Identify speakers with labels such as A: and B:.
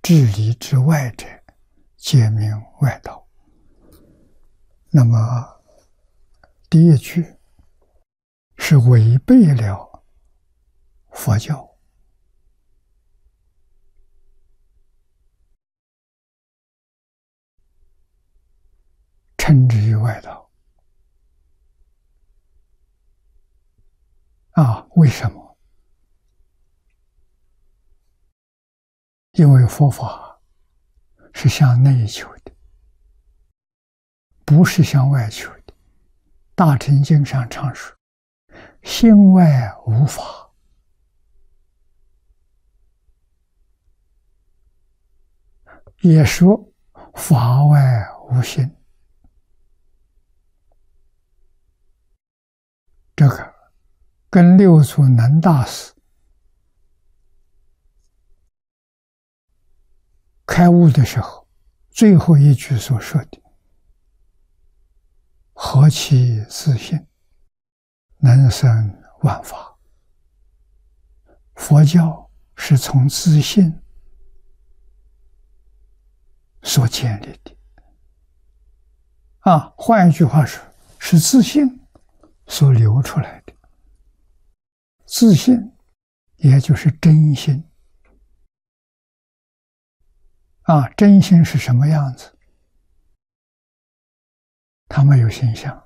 A: 至理之外者，皆名外道。那么第一句是违背了佛教，称之于外道。为什么？因为佛法是向内求的，不是向外求的。大乘经上常说，心外无法。也说法外无心。这个跟六祖能大师开悟的时候最后一句所说的“何其自信，能生万法”，佛教是从自信所建立的。换一句话说，是自信所流出来的。自信也就是真心。真心是什么样子？它没有形象。